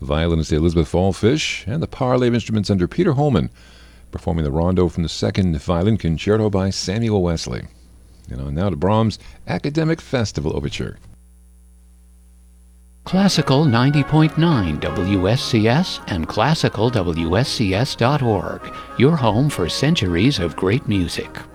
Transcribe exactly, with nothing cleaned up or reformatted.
violinist Elizabeth Fallfish, and the parley of instruments under Peter Holman, performing the rondo from the Second Violin Concerto by Samuel Wesley. You know, now to Brahms' Academic Festival Overture. Classical ninety point nine W S C S and classical W S C S dot org, your home for centuries of great music.